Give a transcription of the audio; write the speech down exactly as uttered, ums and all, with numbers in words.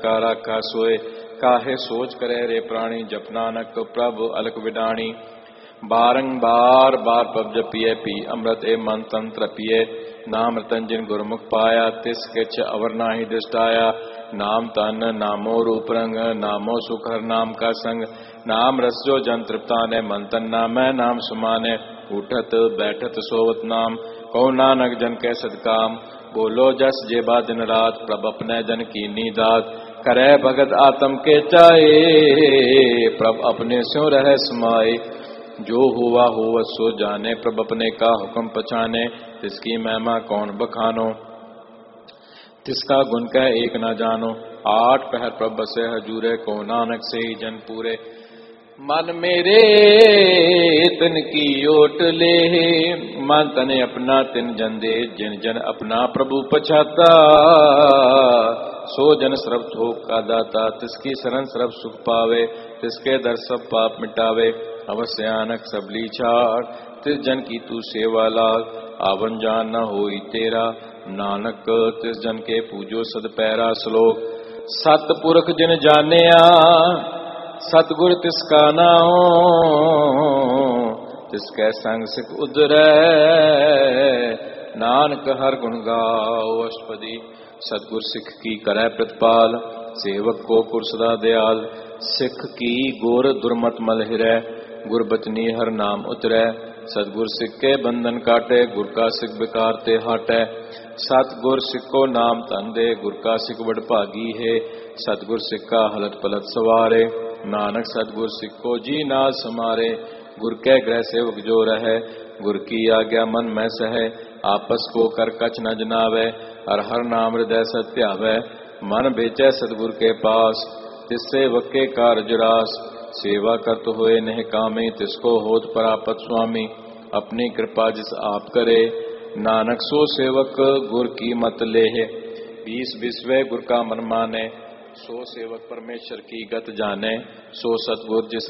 का राखा सोए, काहे सोच करे रे प्राणी, जप नानक प्रभु अलख विडाणी। बारंबार बार प्रभ जपिए, पी अमृत ए मन तंत्र पिए, नाम रतन जिन गुरमुख पाया, तिस किछ अवर नाहि दृष्टाया। नाम तन नामो रूप रंग, नामो सुख हर नाम का संग, नाम रस जो जन तृप्ताने, मन तन नामै नाम सुमाने। उठत बैठत सोवत नाम, कहो नानक जन कै सदकाम। बोलो जस जेबा दिन रात, प्रभ अपने जन कीनी दात। करे भगत आत्म के चाहे, प्रभ अपने स्यों रह समाए। जो हुआ हुआ सो जाने, प्रभ अपने का हुक्म पछाने। तिसकी महिमा कौन बखानो, तिसका गुण कह एक न जानो। आठ पहर प्रभ बसे हजूरे, को नानक से ही जन पूरे। मन मेरे तिन की ओट ले, मन तने अपना तिन जन दे। जिन जन अपना प्रभु पछाता, सो जन सर्व थोक का दाता। तिसकी शरण सर्व सुख पावे, तिसके दर सब पाप मिटावे। अवश्य आनक सबली छाड़, तिस जन की तू सेवा लाग। आवन जान न होई तेरा, नानक तिस जन के पूजो सद पैरा। श्लोक। सतपुरख जिन जानिया, सतगुर तिसका नाओ। तिसकै संग सिख उदरै, नानक हर गुण गाओ। अष्टपदी। सतगुर सिख की करै प्रतिपाल, सेवक को पुर सदा दयाल। सिख की गोर दुर्मत मल हिरै, गुरबचनी हर नाम उतरै। सतगुर सिख के बंधन काटे, गुर का सिख बेकार ते हाटै। सतगुर सिख को नाम धन दे, गुर का सिख बड़ भागी है। सतगुर सिख का हलत पलत सवारे, नानक सतगुर सिख को जी नाथ समारे। गुर के ग्रह सेवक जो रहे, गुर की आज्ञा मन में सहे। आपस को कर कछ न जनावे, हर हर नाम हृदय सत्यावै। मन बेचै सतगुर के पास, तिससे वक्के कारज रास। सेवा करत होए नह कामी, तिसको होत परापत स्वामी। अपनी कृपा जिस आप करे, नानक सो सेवक गुर की मत लेहे। बीस बिस्वे गुर का मन माने, सो सेवक परमेश्वर की गत जाने। सो सतगुर जिस